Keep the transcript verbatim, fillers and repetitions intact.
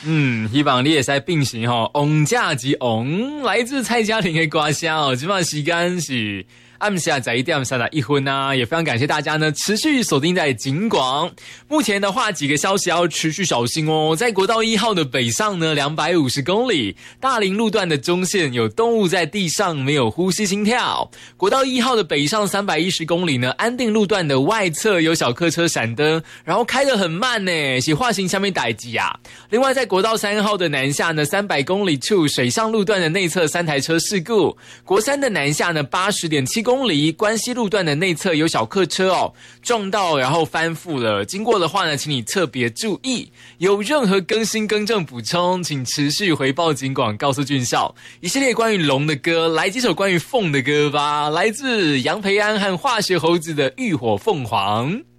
嗯，希望你也在并行吼，翁架及翁来自蔡嘉玲的歌声哦，今晚时间是暗下在一点三十一分啊，也非常感谢大家呢持续锁定在警广。目前的话几个消息要持续小心哦，在国道一号的北上呢两百五十公里，大林路段的中线有动物在地上没有呼吸心跳。国道一号的北上三百一十公里呢，安定路段的外侧有小客车闪灯，然后开得很慢呢，是化行下面代志啊。另外在国道三号的南下呢三百公里处水上路段的内侧三台车事故，国三的南下呢八十点七公里关西路段的内侧有小客车哦撞到然后翻覆了，经过的话呢请你特别注意，有任何更新更正补充请持续回报警广告诉俊孝。一系列关于龙的歌，来几首关于凤的歌吧，来自杨培安和化学猴子的浴火凤凰。